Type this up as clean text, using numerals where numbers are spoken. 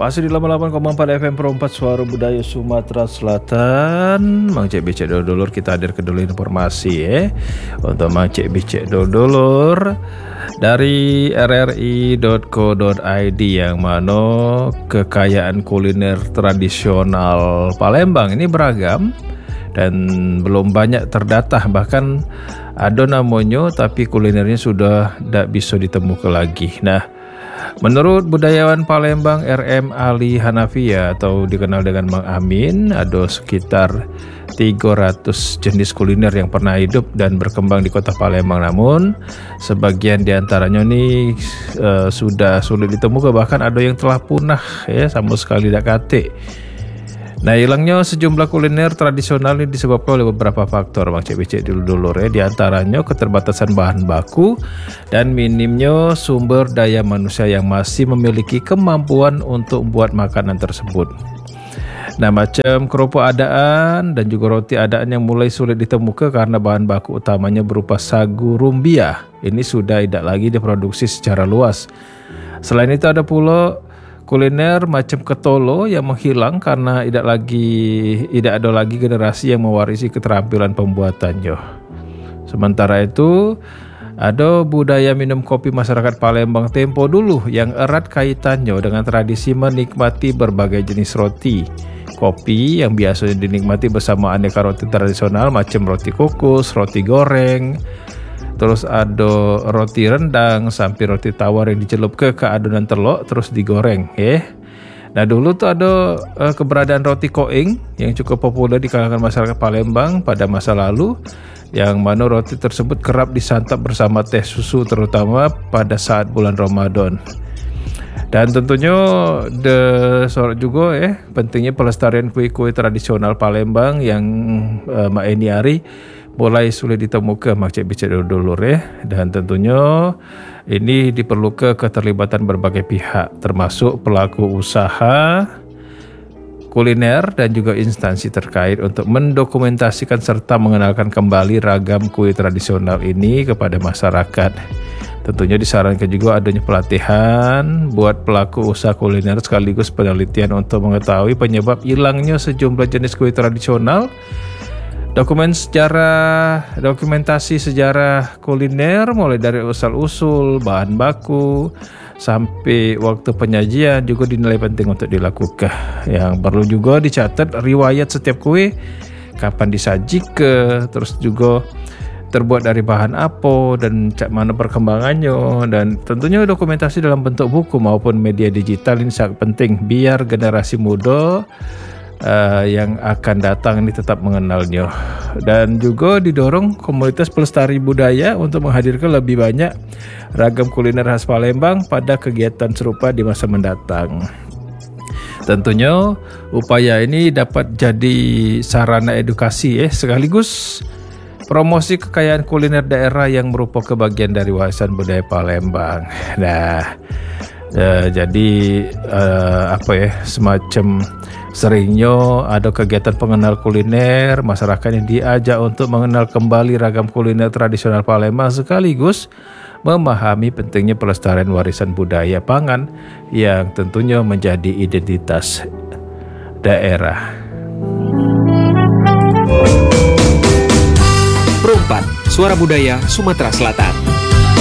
Masih di 88,4 FM Perompat Suara Budaya Sumatera Selatan. Mang Cek Becek Dodolur, kita hadir ke dulu informasi untuk Mang Cek Becek Dodolur dari rri.co.id yang mana kekayaan kuliner tradisional Palembang ini beragam dan belum banyak terdata, bahkan ada namanya tapi kulinernya sudah tidak bisa ditemukan lagi. Nah, menurut budayawan Palembang RM Ali Hanafia atau dikenal dengan Mang Amin, ada sekitar 300 jenis kuliner yang pernah hidup dan berkembang di kota Palembang. Namun sebagian diantaranya ini sudah sulit ditemukan, bahkan ada yang telah punah sama sekali tidak kate. Nah, hilangnya sejumlah kuliner tradisional ini disebabkan oleh beberapa faktor, Bang Cek Becek dulu di antaranya keterbatasan bahan baku dan minimnya sumber daya manusia yang masih memiliki kemampuan untuk membuat makanan tersebut. Nah, macam kerupuk adaan dan juga roti adaan yang mulai sulit ditemukan karena bahan baku utamanya berupa sagu rumbia. Ini sudah tidak lagi diproduksi secara luas. Selain itu ada pula kuliner macam ketolo yang menghilang karena tidak ada lagi generasi yang mewarisi keterampilan pembuatannya. Sementara itu, ada budaya minum kopi masyarakat Palembang tempo dulu yang erat kaitannya dengan tradisi menikmati berbagai jenis roti. Kopi yang biasanya dinikmati bersama aneka roti tradisional macam roti kukus, roti goreng, terus ada roti rendang sampai roti tawar yang dicelup ke adonan telur terus digoreng Nah, dulu tuh ada keberadaan roti koeng yang cukup populer di kalangan masyarakat Palembang pada masa lalu, yang mana roti tersebut kerap disantap bersama teh susu terutama pada saat bulan Ramadan. Dan tentunya sorot juga pentingnya pelestarian kue-kue tradisional Palembang yang Mak Eni Ari mulai sulit ditemukan, Mak Cek Becek dulu dan tentunya ini diperlukan keterlibatan berbagai pihak termasuk pelaku usaha kuliner dan juga instansi terkait untuk mendokumentasikan serta mengenalkan kembali ragam kue tradisional ini kepada masyarakat. Tentunya disarankan juga adanya pelatihan buat pelaku usaha kuliner sekaligus penelitian untuk mengetahui penyebab hilangnya sejumlah jenis kue tradisional. Dokumentasi sejarah kuliner mulai dari asal-usul, bahan baku, sampai waktu penyajian juga dinilai penting untuk dilakukan. Yang perlu juga dicatat riwayat setiap kue, kapan disajikan, terus juga terbuat dari bahan apa dan mana perkembangannya, dan tentunya dokumentasi dalam bentuk buku maupun media digital ini sangat penting biar generasi muda yang akan datang ini tetap mengenalnya. Dan juga didorong komunitas pelestari budaya untuk menghadirkan lebih banyak ragam kuliner khas Palembang pada kegiatan serupa di masa mendatang. Tentunya upaya ini dapat jadi sarana edukasi sekaligus promosi kekayaan kuliner daerah yang merupakan bagian dari warisan budaya Palembang. Nah, jadi semacam seringnya ada kegiatan pengenal kuliner, masyarakat yang diajak untuk mengenal kembali ragam kuliner tradisional Palembang sekaligus memahami pentingnya pelestarian warisan budaya pangan yang tentunya menjadi identitas daerah. Perompat Suara Budaya Sumatera Selatan.